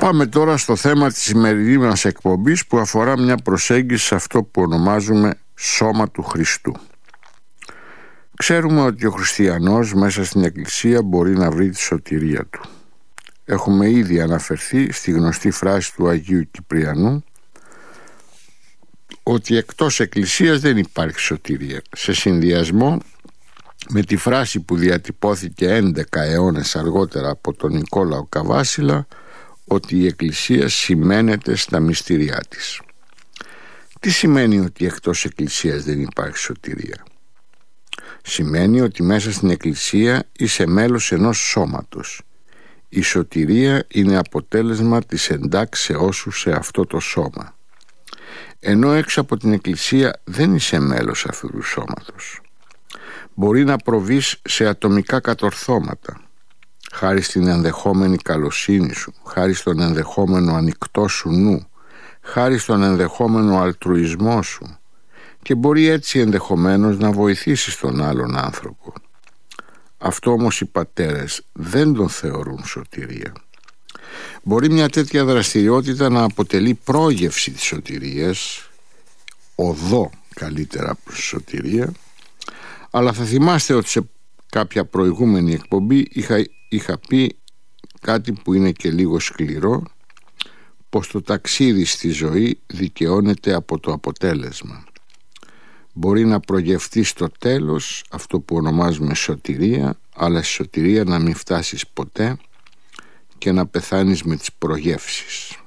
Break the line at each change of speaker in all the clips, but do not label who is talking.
Πάμε τώρα στο θέμα της σημερινής μας εκπομπής, που αφορά μια προσέγγιση σε αυτό που ονομάζουμε σώμα του Χριστού. Ξέρουμε ότι ο χριστιανός μέσα στην Εκκλησία μπορεί να βρει τη σωτηρία του. Έχουμε ήδη αναφερθεί στη γνωστή φράση του Αγίου Κυπριανού ότι εκτός Εκκλησίας δεν υπάρχει σωτηρία, σε συνδυασμό με τη φράση που διατυπώθηκε 11 αιώνες αργότερα από τον Νικόλαο Καβάσιλα, ότι η Εκκλησία σημαίνεται στα μυστήριά της. Τι σημαίνει ότι εκτός Εκκλησίας δεν υπάρχει σωτηρία? Σημαίνει ότι μέσα στην Εκκλησία είσαι μέλος ενός σώματος. Η σωτηρία είναι αποτέλεσμα της εντάξεώς σου σε αυτό το σώμα. Ενώ έξω από την Εκκλησία δεν είσαι μέλος αυτού του σώματος. Μπορεί να προβείς σε ατομικά κατορθώματα, χάρη στην ενδεχόμενη καλοσύνη σου, χάρη στον ενδεχόμενο ανοιχτό σου νου, χάρη στον ενδεχόμενο αλτρουισμό σου, και μπορεί έτσι ενδεχομένως να βοηθήσεις τον άλλον άνθρωπο. Αυτό όμως οι πατέρες δεν τον θεωρούν σωτηρία. Μπορεί μια τέτοια δραστηριότητα να αποτελεί πρόγευση της σωτηρίας, οδό καλύτερα προς τη σωτηρία, αλλά θα θυμάστε ότι σε κάποια προηγούμενη εκπομπή είχα πει κάτι που είναι και λίγο σκληρό, πως το ταξίδι στη ζωή δικαιώνεται από το αποτέλεσμα. Μπορεί να προγευτεί στο τέλος αυτό που ονομάζουμε σωτηρία, αλλά στη σωτηρία να μην φτάσεις ποτέ και να πεθάνεις με τις προγεύσεις.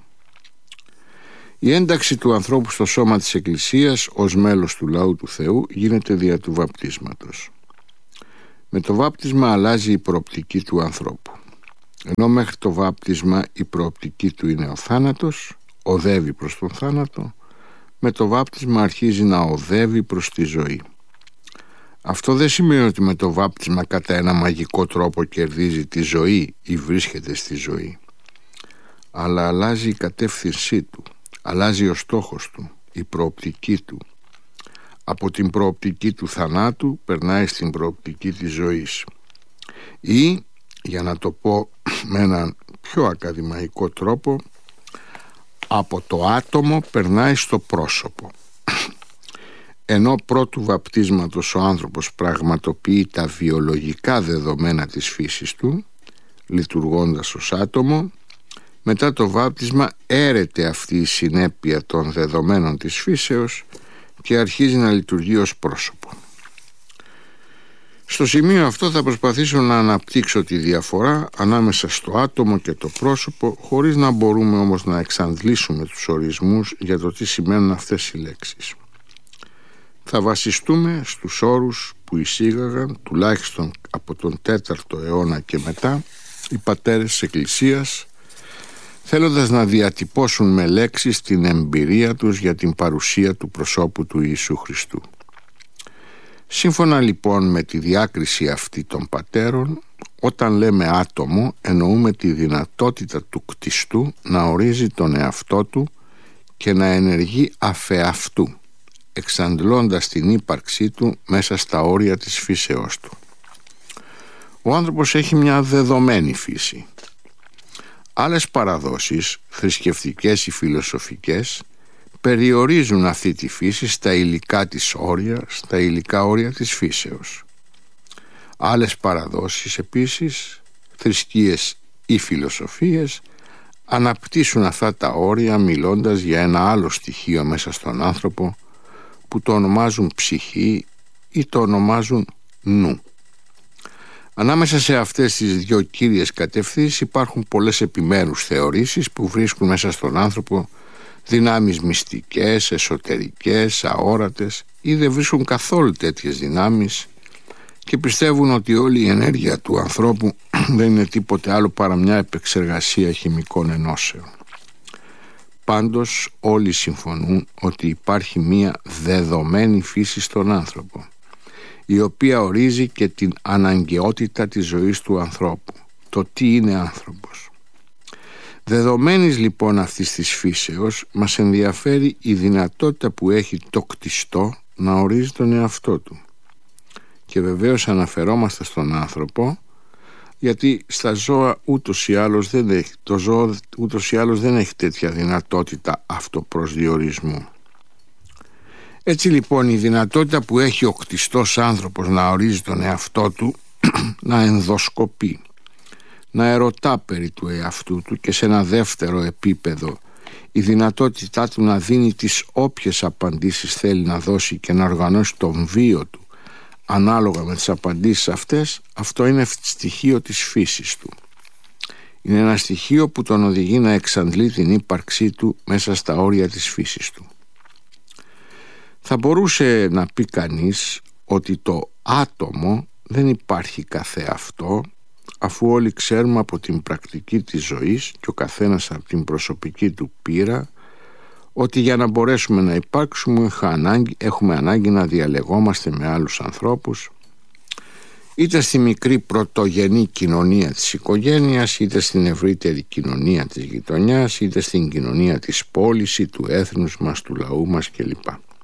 Η ένταξη του ανθρώπου στο σώμα της Εκκλησίας ως μέλος του λαού του Θεού γίνεται δια του βαπτίσματος. Με το βάπτισμα αλλάζει η προοπτική του ανθρώπου. Ενώ μέχρι το βάπτισμα η προοπτική του είναι ο θάνατος, οδεύει προς τον θάνατο, με το βάπτισμα αρχίζει να οδεύει προς τη ζωή. Αυτό δεν σημαίνει ότι με το βάπτισμα κατά ένα μαγικό τρόπο κερδίζει τη ζωή ή βρίσκεται στη ζωή, αλλά αλλάζει η κατεύθυνσή του, αλλάζει ο στόχος του, η προοπτική του. Από την προοπτική του θανάτου περνάει στην προοπτική της ζωής. Ή, για να το πω με έναν πιο ακαδημαϊκό τρόπο, από το άτομο περνάει στο πρόσωπο. Ενώ πρώτου βαπτίσματος ο άνθρωπος πραγματοποιεί τα βιολογικά δεδομένα της φύσης του, λειτουργώντας ως άτομο, μετά το βάπτισμα έρεται αυτή η συνέπεια των δεδομένων της φύσεως και αρχίζει να λειτουργεί ως πρόσωπο. Στο σημείο αυτό θα προσπαθήσω να αναπτύξω τη διαφορά ανάμεσα στο άτομο και το πρόσωπο, χωρίς να μπορούμε όμως να εξαντλήσουμε τους ορισμούς για το τι σημαίνουν αυτές οι λέξεις. Θα βασιστούμε στους όρους που εισήγαγαν τουλάχιστον από τον 4ο αιώνα και μετά οι πατέρες της Εκκλησίας, θέλοντας να διατυπώσουν με λέξεις την εμπειρία τους για την παρουσία του προσώπου του Ιησού Χριστού. Σύμφωνα λοιπόν με τη διάκριση αυτή των πατέρων, όταν λέμε άτομο εννοούμε τη δυνατότητα του κτιστού να ορίζει τον εαυτό του και να ενεργεί αφεαυτού, εξαντλώντας την ύπαρξή του μέσα στα όρια της φύσεώς του. Ο άνθρωπος έχει μια δεδομένη φύση. Άλλες παραδόσεις, θρησκευτικές ή φιλοσοφικές, περιορίζουν αυτή τη φύση στα υλικά της όρια, στα υλικά όρια της φύσεως. Άλλες παραδόσεις επίσης, θρησκείες ή φιλοσοφίες, αναπτύσσουν αυτά τα όρια μιλώντας για ένα άλλο στοιχείο μέσα στον άνθρωπο που το ονομάζουν ψυχή ή το ονομάζουν νου. Ανάμεσα σε αυτές τις δύο κύριες κατευθύνσεις υπάρχουν πολλές επιμέρους θεωρήσεις που βρίσκουν μέσα στον άνθρωπο δυνάμεις μυστικές, εσωτερικές, αόρατες, ή δεν βρίσκουν καθόλου τέτοιες δυνάμεις και πιστεύουν ότι όλη η ενέργεια του ανθρώπου δεν είναι τίποτε άλλο παρά μια επεξεργασία χημικών ενώσεων. Πάντως όλοι συμφωνούν ότι υπάρχει μια δεδομένη φύση στον άνθρωπο, η οποία ορίζει και την αναγκαιότητα της ζωής του ανθρώπου, το τι είναι άνθρωπος. Δεδομένης λοιπόν αυτής της φύσεως, μας ενδιαφέρει η δυνατότητα που έχει το κτιστό να ορίζει τον εαυτό του. Και βεβαίως αναφερόμαστε στον άνθρωπο, γιατί στα ζώα ούτως ή άλλως το ζώο ούτως ή άλλως δεν έχει τέτοια δυνατότητα αυτοπροσδιορισμού. Έτσι λοιπόν η δυνατότητα που έχει ο κτιστός άνθρωπος να ορίζει τον εαυτό του, να ενδοσκοπεί, να ερωτά περί του εαυτού του και σε ένα δεύτερο επίπεδο η δυνατότητά του να δίνει τις όποιες απαντήσεις θέλει να δώσει και να οργανώσει τον βίο του ανάλογα με τις απαντήσεις αυτές, αυτό είναι στοιχείο της φύσης του. Είναι ένα στοιχείο που τον οδηγεί να εξαντλεί την ύπαρξή του μέσα στα όρια της φύσης του. Θα μπορούσε να πει κανείς ότι το άτομο δεν υπάρχει καθεαυτό, αφού όλοι ξέρουμε από την πρακτική της ζωής και ο καθένας από την προσωπική του πείρα ότι για να μπορέσουμε να υπάρξουμε έχουμε ανάγκη να διαλεγόμαστε με άλλους ανθρώπους, είτε στη μικρή πρωτογενή κοινωνία της οικογένειας, είτε στην ευρύτερη κοινωνία της γειτονιάς, είτε στην κοινωνία της πόλης ή του έθνους μας, του λαού μας κλπ.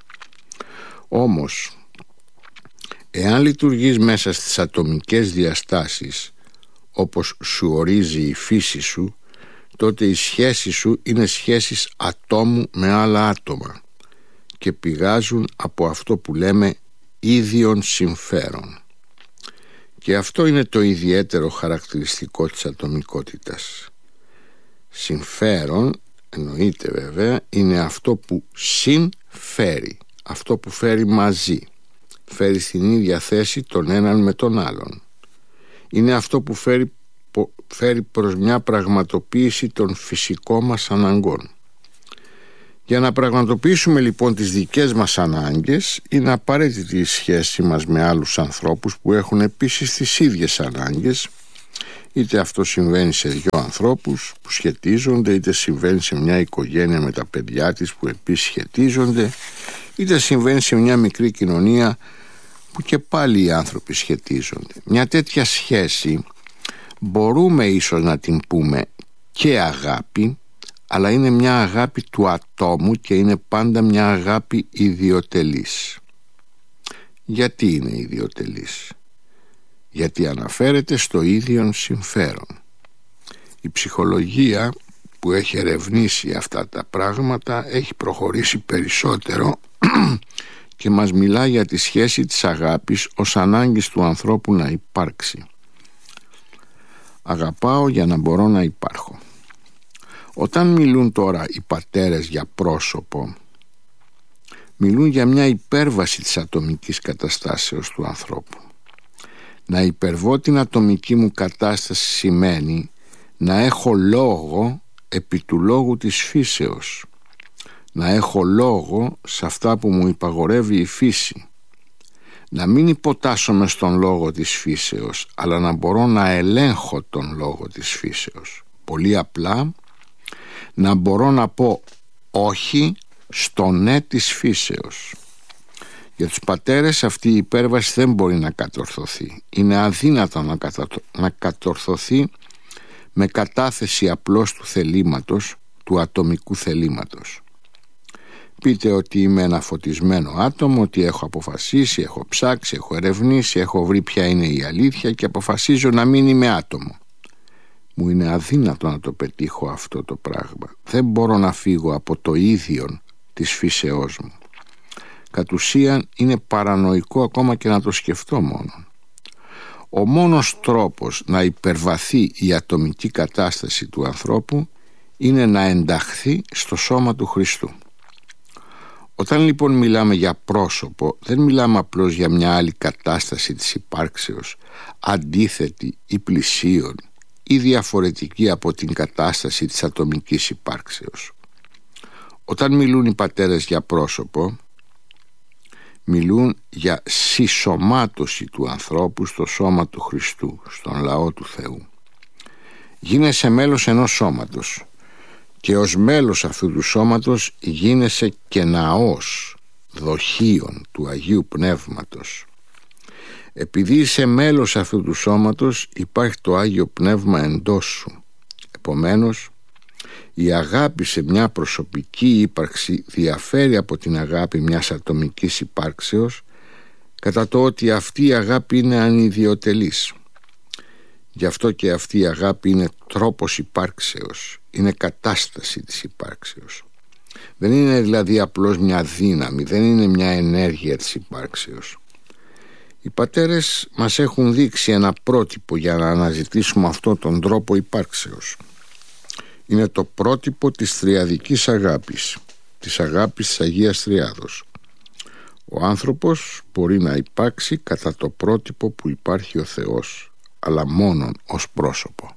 Όμως, εάν λειτουργείς μέσα στις ατομικές διαστάσεις όπως σου ορίζει η φύση σου, τότε οι σχέσεις σου είναι σχέσεις ατόμου με άλλα άτομα και πηγάζουν από αυτό που λέμε ίδιον συμφέρον. Και αυτό είναι το ιδιαίτερο χαρακτηριστικό της ατομικότητας. Συμφέρον, εννοείται βέβαια, είναι αυτό που συμφέρει, αυτό που φέρει μαζί, φέρει στην ίδια θέση τον έναν με τον άλλον. Είναι αυτό που φέρει προς μια πραγματοποίηση των φυσικών μας αναγκών. Για να πραγματοποιήσουμε λοιπόν τις δικές μας ανάγκες, είναι απαραίτητη η σχέση μας με άλλους ανθρώπους που έχουν επίσης τις ίδιες ανάγκες, είτε αυτό συμβαίνει σε δύο ανθρώπους που σχετίζονται, είτε συμβαίνει σε μια οικογένεια με τα παιδιά της που επίσης σχετίζονται, είτε συμβαίνει σε μια μικρή κοινωνία που και πάλι οι άνθρωποι σχετίζονται. Μια τέτοια σχέση μπορούμε ίσως να την πούμε και αγάπη, αλλά είναι μια αγάπη του ατόμου και είναι πάντα μια αγάπη ιδιοτελής. Γιατί είναι ιδιοτελής? Γιατί αναφέρεται στο ίδιον συμφέρον. Η ψυχολογία που έχει ερευνήσει αυτά τα πράγματα έχει προχωρήσει περισσότερο και μας μιλά για τη σχέση της αγάπης ως ανάγκης του ανθρώπου να υπάρξει. Αγαπάω για να μπορώ να υπάρχω. Όταν μιλούν τώρα οι πατέρες για πρόσωπο, μιλούν για μια υπέρβαση της ατομικής καταστάσεως του ανθρώπου. Να υπερβώ την ατομική μου κατάσταση σημαίνει να έχω λόγο επί του λόγου της φύσεως, να έχω λόγο σε αυτά που μου υπαγορεύει η φύση, να μην υποτάσσομαι στον λόγο της φύσεως, αλλά να μπορώ να ελέγχω τον λόγο της φύσεως. Πολύ απλά, να μπορώ να πω όχι στο ναι της φύσεως. Για τους πατέρες αυτή η υπέρβαση δεν μπορεί να κατορθωθεί. Είναι αδύνατο να κατορθωθεί με κατάθεση απλώς του θελήματος, του ατομικού θελήματος. Πείτε ότι είμαι ένα φωτισμένο άτομο, ότι έχω αποφασίσει, έχω ψάξει, έχω ερευνήσει, έχω βρει ποια είναι η αλήθεια και αποφασίζω να μην είμαι άτομο. Μου είναι αδύνατο να το πετύχω αυτό το πράγμα. Δεν μπορώ να φύγω από το ίδιον της φύσεώς μου. Κατ' ουσίαν είναι παρανοϊκό ακόμα και να το σκεφτώ μόνο. Ο μόνος τρόπος να υπερβαθεί η ατομική κατάσταση του ανθρώπου είναι να ενταχθεί στο σώμα του Χριστού. Όταν λοιπόν μιλάμε για πρόσωπο, δεν μιλάμε απλώς για μια άλλη κατάσταση της υπάρξεως, αντίθετη ή πλησίον ή διαφορετική από την κατάσταση της ατομικής υπάρξεως. Όταν μιλούν οι πατέρες για πρόσωπο, μιλούν για συσσωμάτωση του ανθρώπου στο σώμα του Χριστού, στον λαό του Θεού. Γίνεσαι μέλος ενός σώματος και ως μέλος αυτού του σώματος γίνεσαι και ναός, δοχείων του Αγίου Πνεύματος. Επειδή είσαι μέλος αυτού του σώματος, υπάρχει το Άγιο Πνεύμα εντός σου. Επομένως, η αγάπη σε μια προσωπική ύπαρξη διαφέρει από την αγάπη μιας ατομικής υπάρξεως, κατά το ότι αυτή η αγάπη είναι ανιδιοτελής. Γι' αυτό και αυτή η αγάπη είναι τρόπος υπάρξεως, είναι κατάσταση της υπάρξεως. Δεν είναι δηλαδή απλώς μια δύναμη, δεν είναι μια ενέργεια της υπάρξεως. Οι πατέρες μας έχουν δείξει ένα πρότυπο για να αναζητήσουμε αυτόν τον τρόπο υπάρξεως. Είναι το πρότυπο της τριαδικής αγάπης, της αγάπης της Αγίας Τριάδος. Ο άνθρωπος μπορεί να υπάρξει κατά το πρότυπο που υπάρχει ο Θεός, αλλά μόνον ως πρόσωπο.